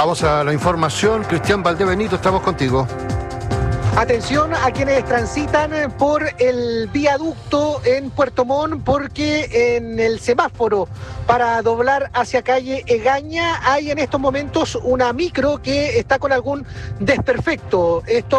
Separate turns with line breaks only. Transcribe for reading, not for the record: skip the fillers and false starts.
Vamos a la información. Cristian Valdebenito, estamos contigo.
Atención a quienes transitan por el viaducto en Puerto Montt, porque en el semáforo para doblar hacia calle Egaña hay en estos momentos una micro que está con algún desperfecto. Esto